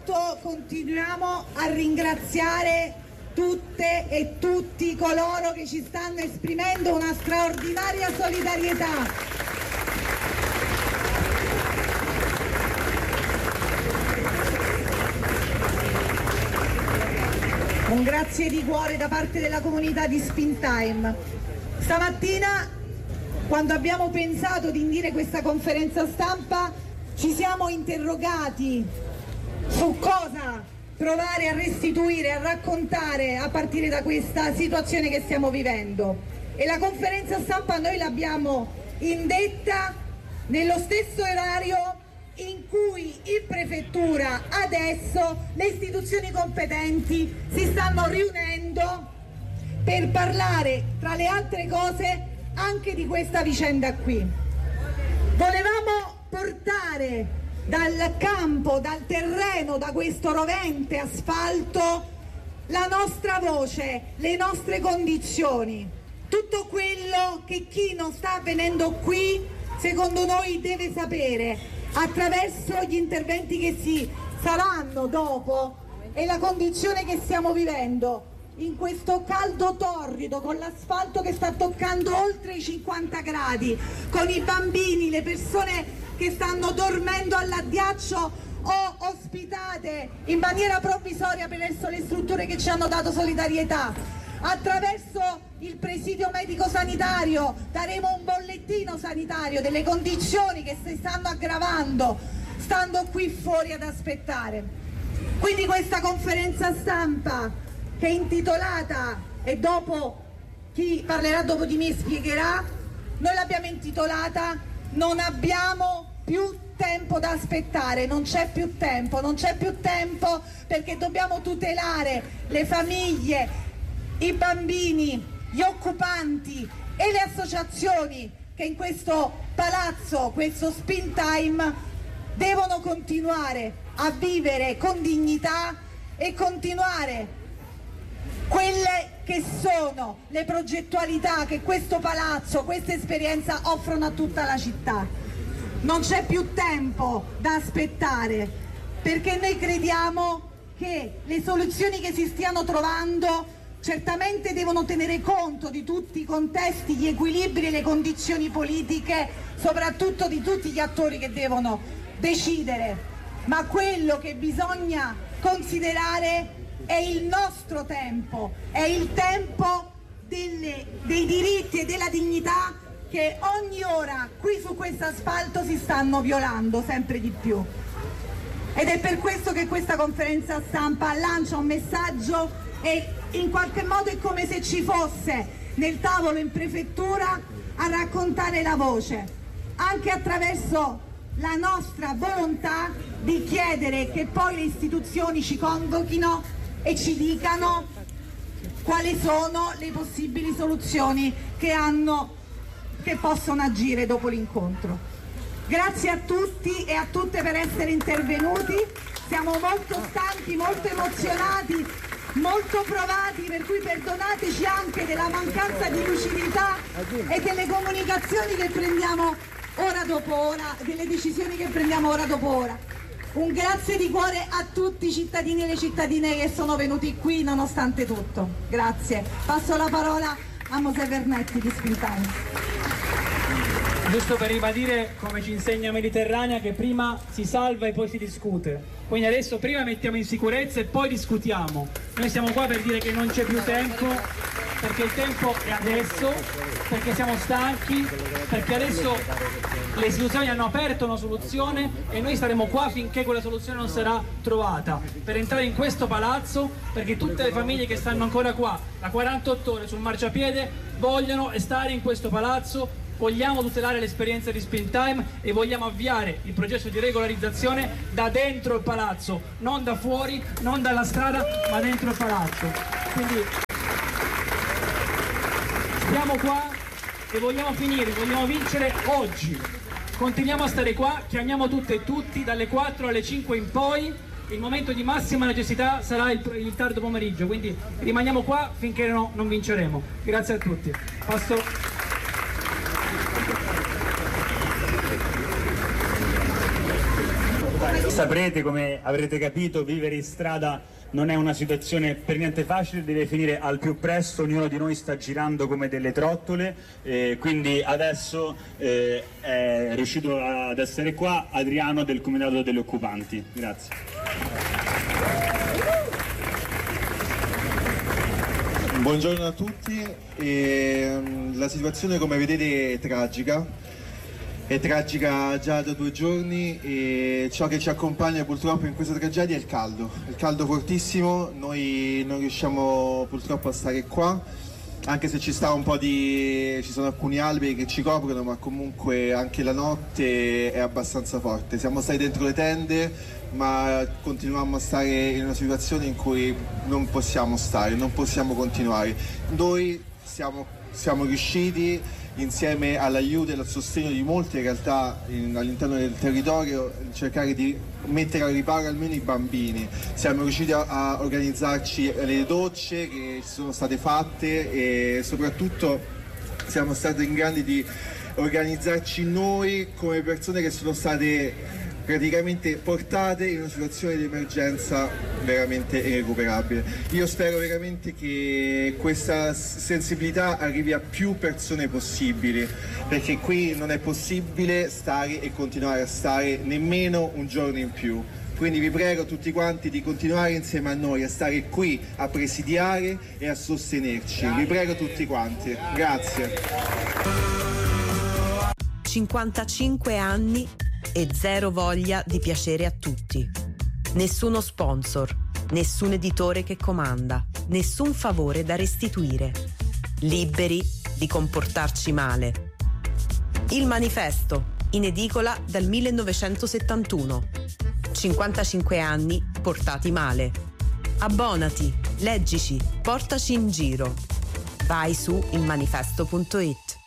alto continuiamo a ringraziare tutte e tutti coloro che ci stanno esprimendo una straordinaria solidarietà. Un grazie di cuore da parte della comunità di Spintime. Stamattina, quando abbiamo pensato di indire questa conferenza stampa, ci siamo interrogati su cosa provare a restituire, a raccontare a partire da questa situazione che stiamo vivendo. E la conferenza stampa noi l'abbiamo indetta nello stesso orario in cui in prefettura adesso le istituzioni competenti si stanno riunendo per parlare, tra le altre cose, anche di questa vicenda qui. Volevamo portare dal campo, dal terreno, da questo rovente asfalto la nostra voce, le nostre condizioni, tutto quello che chi non sta avvenendo qui secondo noi deve sapere attraverso gli interventi che si saranno dopo e la condizione che stiamo vivendo in questo caldo torrido, con l'asfalto che sta toccando oltre i 50 gradi, con i bambini, le persone che stanno dormendo all'addiaccio o ospitate in maniera provvisoria presso le strutture che ci hanno dato solidarietà. Attraverso il presidio medico sanitario daremo un bollettino sanitario delle condizioni che si stanno aggravando stando qui fuori ad aspettare. Quindi questa conferenza stampa, che è intitolata, e dopo chi parlerà dopo di me spiegherà, noi l'abbiamo intitolata "Non abbiamo più tempo da aspettare". Non c'è più tempo, non c'è più tempo, perché dobbiamo tutelare le famiglie, i bambini, gli occupanti e le associazioni che in questo palazzo, questo Spintime, devono continuare a vivere con dignità e continuare quelle che sono le progettualità che questo palazzo, questa esperienza offrono a tutta la città. Non c'è più tempo da aspettare, perché noi crediamo che le soluzioni che si stiano trovando certamente devono tenere conto di tutti i contesti, gli equilibri e le condizioni politiche, soprattutto di tutti gli attori che devono decidere, ma quello che bisogna considerare è il nostro tempo, è il tempo dei diritti e della dignità che ogni ora qui su questo asfalto si stanno violando sempre di più. Ed è per questo che questa conferenza stampa lancia un messaggio e in qualche modo è come se ci fosse nel tavolo in prefettura a raccontare la voce, anche attraverso la nostra volontà di chiedere che poi le istituzioni ci convochino e ci dicano quali sono le possibili soluzioni che possono agire dopo l'incontro. Grazie a tutti e a tutte per essere intervenuti, siamo molto stanchi, molto emozionati, molto provati, per cui perdonateci anche della mancanza di lucidità e delle comunicazioni che prendiamo ora dopo ora, delle decisioni che prendiamo ora dopo ora. Un grazie di cuore a tutti i cittadini e le cittadine che sono venuti qui nonostante tutto. Grazie. Passo la parola a Mosè Vernetti di Spintime. Giusto per ribadire, come ci insegna Mediterranea, che prima si salva e poi si discute. Quindi adesso prima mettiamo in sicurezza e poi discutiamo. Noi siamo qua per dire che non c'è più tempo, perché il tempo è adesso, perché siamo stanchi, perché adesso le istituzioni hanno aperto una soluzione e noi staremo qua finché quella soluzione non sarà trovata, per entrare in questo palazzo, perché tutte le famiglie che stanno ancora qua da 48 ore sul marciapiede vogliono stare in questo palazzo. Vogliamo tutelare l'esperienza di Spintime e vogliamo avviare il processo di regolarizzazione da dentro il palazzo, non da fuori, non dalla strada, ma dentro il palazzo. Quindi stiamo qua e vogliamo finire, vogliamo vincere oggi. Continuiamo a stare qua, chiamiamo tutte e tutti, dalle 4 alle 5 in poi. Il momento di massima necessità sarà il tardo pomeriggio, quindi rimaniamo qua finché non vinceremo. Grazie a tutti. saprete, come avrete capito, vivere in strada non è una situazione per niente facile, deve finire al più presto, ognuno di noi sta girando come delle trottole, quindi adesso è riuscito ad essere qua Adriano del Comitato degli Occupanti. Grazie. Buongiorno a tutti. La situazione, come vedete, è tragica già da 2 giorni, e ciò che ci accompagna purtroppo in questa tragedia è il caldo fortissimo. Noi non riusciamo purtroppo a stare qua, anche se ci sono alcuni alberi che ci coprono, ma comunque anche la notte è abbastanza forte. Siamo stati dentro le tende, ma continuiamo a stare in una situazione in cui non possiamo continuare. Noi siamo riusciti, insieme all'aiuto e al sostegno di molte realtà all'interno del territorio, cercare di mettere al riparo almeno i bambini. Siamo riusciti a organizzarci le docce che sono state fatte, e soprattutto siamo stati in grado di organizzarci noi come persone che sono state praticamente portate in una situazione di emergenza veramente irrecuperabile. Io spero veramente che questa sensibilità arrivi a più persone possibili, perché qui non è possibile stare e continuare a stare nemmeno un giorno in più. Quindi vi prego tutti quanti di continuare insieme a noi a stare qui, a presidiare e a sostenerci. Vi prego tutti quanti. Grazie. 55 anni e zero voglia di piacere a tutti. Nessuno sponsor, nessun editore che comanda, nessun favore da restituire. Liberi di comportarci male. Il Manifesto, in edicola dal 1971. 55 anni portati male. Abbonati, leggici, portaci in giro. Vai su ilmanifesto.it.